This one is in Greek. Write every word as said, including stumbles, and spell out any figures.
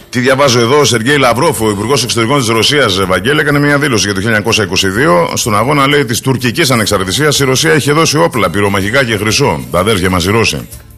Τι διαβάζω εδώ, ο Σεργέη Λαυρόφ, ο Υπουργός Εξωτερικών της Ρωσίας, Ευαγγέλη, έκανε μια δήλωση για το χίλια εννιακόσια είκοσι δύο. Στον αγώνα, λέει, της τουρκικής ανεξαρτησίας, η Ρωσία είχε δώσει όπλα, πυρομαχικά και χρυσό. Τα αδέρφια μας οι Ρώσοι.